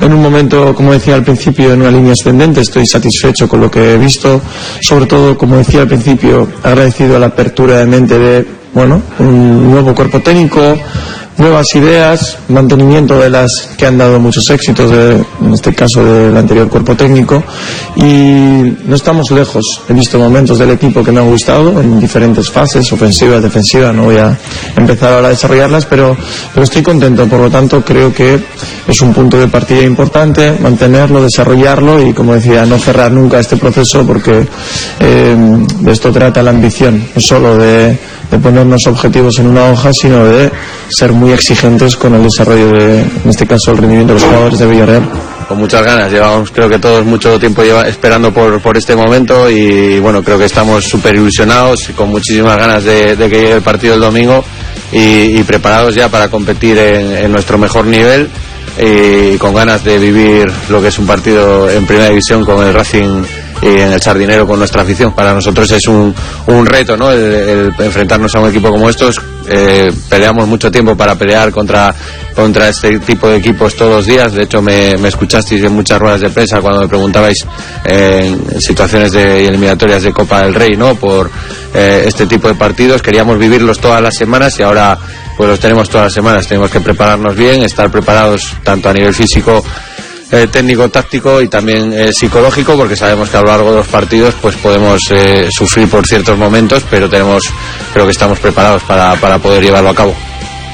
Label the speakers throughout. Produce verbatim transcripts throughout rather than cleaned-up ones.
Speaker 1: en un momento, como decía al principio, en una línea ascendente. Estoy satisfecho con lo que he visto, sobre todo, como decía al principio, agradecido a la apertura de mente de, bueno, un nuevo cuerpo técnico, nuevas ideas, mantenimiento de las que han dado muchos éxitos, de, en este caso del anterior cuerpo técnico, y no estamos lejos. He visto momentos del equipo que me han gustado en diferentes fases, ofensivas, defensivas. No voy a empezar ahora a desarrollarlas, pero, pero estoy contento. Por lo tanto, creo que es un punto de partida importante mantenerlo, desarrollarlo y, como decía, no cerrar nunca este proceso, porque eh, de esto trata la ambición, no solo de, de ponernos objetivos en una hoja, sino de ser muy exigentes con el desarrollo de, en este caso, el rendimiento de los jugadores de Villarreal.
Speaker 2: Con muchas ganas, llevamos creo que todos mucho tiempo lleva, esperando por, por este momento, y bueno, creo que estamos súper ilusionados y con muchísimas ganas de, de que llegue el partido el domingo, y, y preparados ya para competir en, en nuestro mejor nivel, y con ganas de vivir lo que es un partido en primera división con el Racing y en el Sardinero con nuestra afición. Para nosotros es un, un reto, ¿no? El, el enfrentarnos a un equipo como estos. Eh, peleamos mucho tiempo para pelear contra, contra este tipo de equipos todos los días. De hecho, me, me escuchasteis en muchas ruedas de prensa cuando me preguntabais eh, en situaciones de eliminatorias de Copa del Rey, ¿no? Por eh, este tipo de partidos. Queríamos vivirlos todas las semanas y ahora pues los tenemos todas las semanas. Tenemos que prepararnos bien, estar preparados tanto a nivel físico, Eh, técnico, táctico y también eh, psicológico, porque sabemos que a lo largo de los partidos pues podemos eh, sufrir por ciertos momentos, pero tenemos, creo que estamos preparados para, para poder llevarlo a cabo.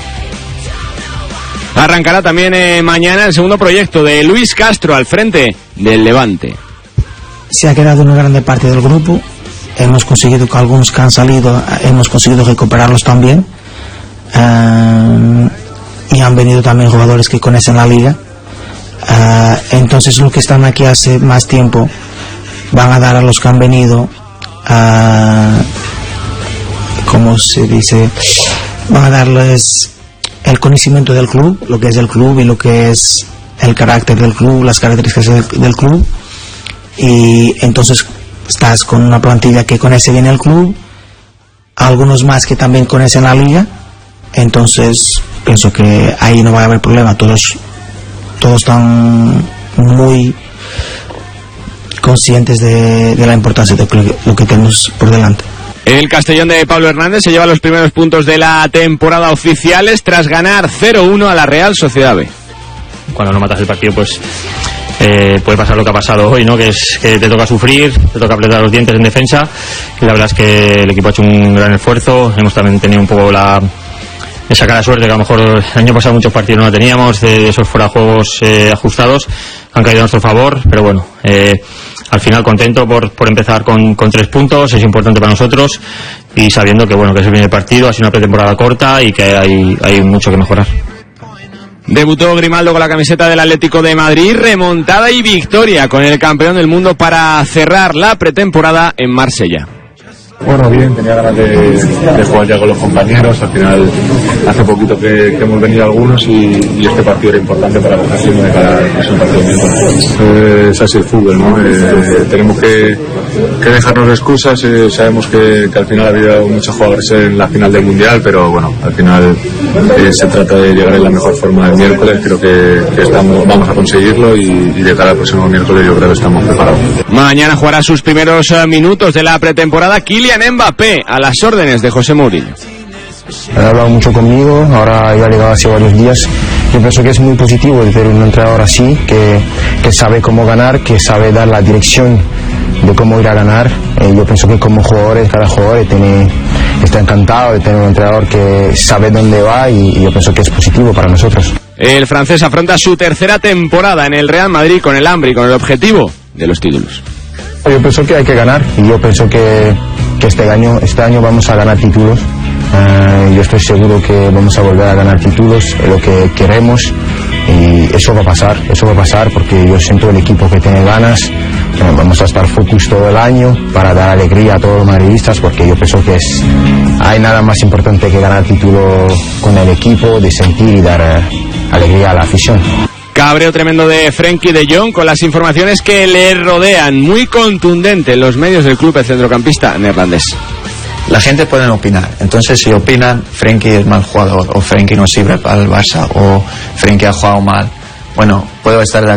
Speaker 3: Arrancará también eh, mañana el segundo proyecto de Luis Castro al frente del Levante.
Speaker 4: Se ha quedado una grande parte del grupo. Hemos conseguido que algunos que han salido, hemos conseguido recuperarlos también, uh, y han venido también jugadores que conocen la liga. Uh, entonces los que están aquí hace más tiempo van a dar a los que han venido, uh, como se dice, van a darles el conocimiento del club, lo que es el club y lo que es el carácter del club, las características del, del club, y entonces estás con una plantilla que conoce bien el club, algunos más que también conocen la liga. Entonces pienso que ahí no va a haber problema. Todos todos están muy conscientes de, de la importancia de lo que tenemos por delante.
Speaker 3: El Castellón de Pablo Hernández se lleva los primeros puntos de la temporada oficiales tras ganar cero uno a la Real Sociedad B.
Speaker 5: Cuando no matas el partido, pues eh, puede pasar lo que ha pasado hoy, ¿no? Que es que te toca sufrir, te toca apretar los dientes en defensa, y la verdad es que el equipo ha hecho un gran esfuerzo. Hemos también tenido un poco la de sacar la suerte, que a lo mejor el año pasado muchos partidos no la teníamos, de, de esos fuera juegos eh, ajustados, han caído a nuestro favor, pero bueno, eh, al final contento por, por empezar con, con tres puntos, es importante para nosotros, y sabiendo que bueno, que es el primer partido, ha sido una pretemporada corta y que hay, hay mucho que mejorar.
Speaker 3: Debutó Grimaldo con la camiseta del Atlético de Madrid, remontada y victoria con el campeón del mundo para cerrar la pretemporada en Marsella.
Speaker 6: Bueno, bien, tenía ganas de, de jugar ya con los compañeros. Al final, hace poquito que, que hemos venido algunos y, y este partido era importante para la ocasión de cada es un partido mismo. Eh, es así el fútbol, ¿no? Eh, tenemos que, que dejarnos de excusas. Eh, sabemos que, que al final ha habido muchos jugadores en la final del Mundial, pero bueno, al final eh, se trata de llegar en la mejor forma el miércoles. Creo que, que estamos, vamos a conseguirlo y, y de cara al próximo miércoles yo creo que estamos preparados.
Speaker 3: Mañana jugará sus primeros minutos de la pretemporada Kylian Mbappé, a las órdenes de José Mourinho.
Speaker 7: Ha hablado mucho conmigo, ahora ya ha llegado hace varios días. Yo pienso que es muy positivo de tener un entrenador así, que, que sabe cómo ganar, que sabe dar la dirección de cómo ir a ganar. Eh, yo pienso que como jugadores, cada jugador tiene, está encantado de tener un entrenador que sabe dónde va, y, y yo pienso que es positivo para nosotros.
Speaker 3: El francés afronta su tercera temporada en el Real Madrid con el hambre y con el objetivo de los títulos.
Speaker 7: Yo pienso que hay que ganar, y yo pienso que, que este año este año vamos a ganar títulos. Uh, yo estoy seguro que vamos a volver a ganar títulos, es lo que queremos, y eso va a pasar, eso va a pasar porque yo siento el equipo que tiene ganas. Uh, vamos a estar focus todo el año para dar alegría a todos los madridistas, porque yo pienso que es, hay nada más importante que ganar título con el equipo, de sentir y dar uh, alegría a la afición.
Speaker 3: Cabreo tremendo de Frenkie de Jong con las informaciones que le rodean. Muy contundente en los medios del club el centrocampista neerlandés.
Speaker 8: La gente puede opinar, entonces si opinan Frenkie es mal jugador, o Frenkie no sirve para el Barça, o Frenkie ha jugado mal, bueno, puedo estar de